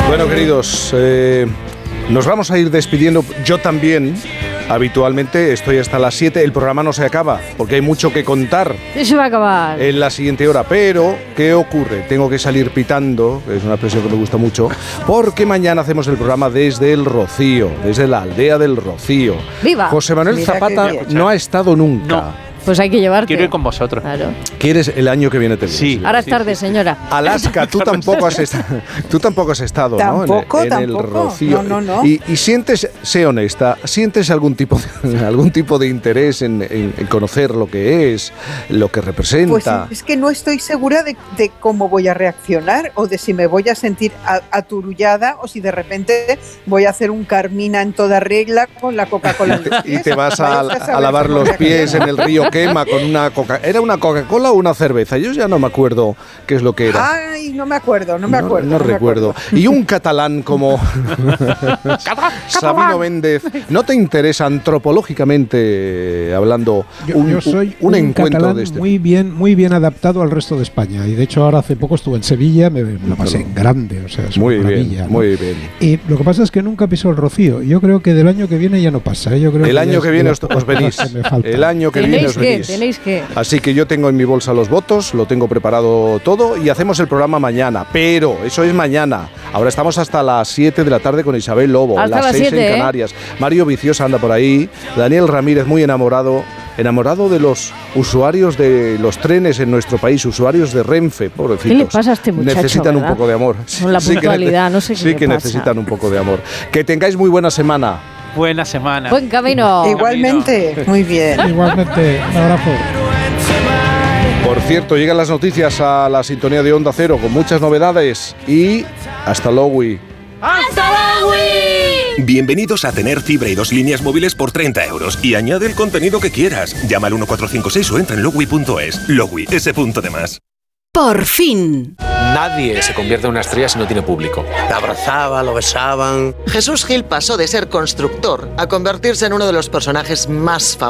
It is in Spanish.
Bueno, queridos, nos vamos a ir despidiendo. Yo también, habitualmente, estoy hasta las 7. El programa no se acaba, porque hay mucho que contar. Se va a acabar. En la siguiente hora. Pero, ¿qué ocurre? Tengo que salir pitando, que es una expresión que me gusta mucho, porque mañana hacemos el programa desde el Rocío, desde la aldea del Rocío. ¡Viva! José Manuel Mira Zapata no ha estado nunca. No. Pues hay que llevarte. Quiero ir con vosotros. Claro. ¿Quieres el año que viene? Sí. Ahora es tarde, señora. Alaska, tú tampoco has estado, ¿no? Tampoco, en el tampoco. Rocío. No. Y sientes, sé honesta, ¿sientes algún tipo de interés en conocer lo que es, lo que representa? Pues es que no estoy segura de cómo voy a reaccionar o de si me voy a sentir aturullada o si de repente voy a hacer un Carmina en toda regla con la Coca-Cola en los pies. Y te vas Vaya a usted a saber lavar cómo los pies reaccionar. en el río Quema con una Coca. ¿Era una Coca-Cola o una cerveza? Yo ya no me acuerdo qué es lo que era. Ay, no me acuerdo. No me recuerdo. Y un catalán como Sabino Méndez, ¿no te interesa antropológicamente hablando Yo soy un un encuentro catalán de este? muy bien adaptado al resto de España. Y de hecho ahora hace poco estuve en Sevilla, me la pasé en grande, o sea, es Muy una bien, maravilla, ¿no? muy bien. Y lo que pasa es que nunca piso el Rocío. Yo creo que del año que viene ya no pasa. Yo creo El año ya que es viene de os las venís. cosas que me faltan. El año que viene os venís. Tenéis que. Así que yo tengo en mi bolsa los votos, lo tengo preparado todo y hacemos el programa mañana. Pero eso es mañana. Ahora estamos hasta las 7 de la tarde con Isabel Lobo, Hasta las las 6 7, en Canarias. Mario Viciosa anda por ahí. Daniel Ramírez muy enamorado de los usuarios de los trenes en nuestro país, usuarios de Renfe, pobrecitos. ¿Qué le pasa a este muchacho, Necesitan verdad? un poco de amor. Con la Sí que puntualidad, no sé qué Sí le que pasa. necesitan un poco de amor. Que tengáis muy buena semana. Buena semana. Buen camino. Igualmente, muy bien. Igualmente, un abrazo. Por cierto, llegan las noticias a la sintonía de Onda Cero con muchas novedades y hasta luego. Bienvenidos a tener fibra y 2 líneas móviles por 30 euros y añade el contenido que quieras. Llama al 1456 o entra en Lowi.es. Lowi, ese punto de más. Por fin. Nadie se convierte en una estrella si no tiene público. Lo abrazaban, lo besaban. Jesús Gil pasó de ser constructor a convertirse en uno de los personajes más famosos